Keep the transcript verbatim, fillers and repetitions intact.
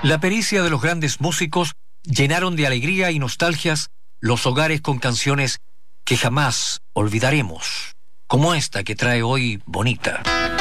La pericia de los grandes músicos llenaron de alegría y nostalgias los hogares con canciones que jamás olvidaremos, como esta que trae hoy Bonita.